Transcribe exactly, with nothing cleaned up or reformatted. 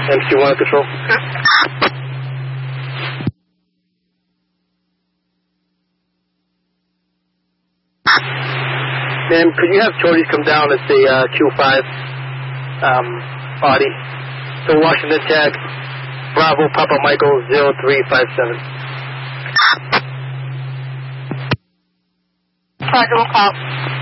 M C one control. Ma'am, could you have Jordy come down at the uh, Q five um, body? So Washington tag, Bravo Papa Michael zero three five seven. Roger, we'll call.